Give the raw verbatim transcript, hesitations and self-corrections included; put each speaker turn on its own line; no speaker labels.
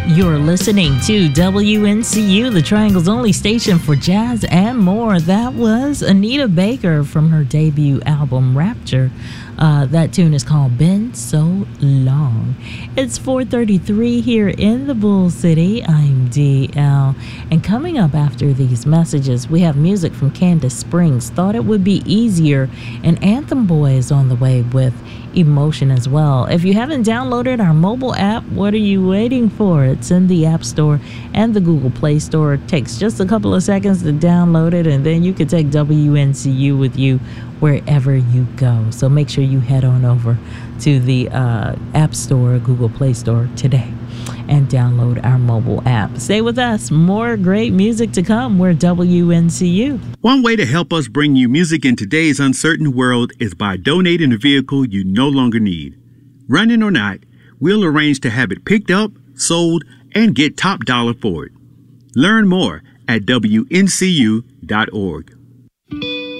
You're listening to W N C U, the Triangle's only station for jazz and more. That was Anita Baker from her debut album, Rapture. Uh, that tune is called Been So Long. It's four thirty-three here in the Bull City. I'm D L. And coming up after these messages, we have music from Candace Springs. Thought It Would Be Easier. And Anthem Boy is on the way with Emotion as well. If you haven't downloaded our mobile app, what are you waiting for? It's in the App Store and the Google Play Store. It takes just a couple of seconds to download it, and then you can take W N C U with you wherever you go. So make sure you head on over to the uh, App Store, Google Play Store today and download our mobile app. Stay with us. More great music to come. We're W N C U.
One way to help us bring you music in today's uncertain world is by donating a vehicle you no longer need. Running or not, we'll arrange to have it picked up, sold, and get top dollar for it. Learn more at W N C U dot org.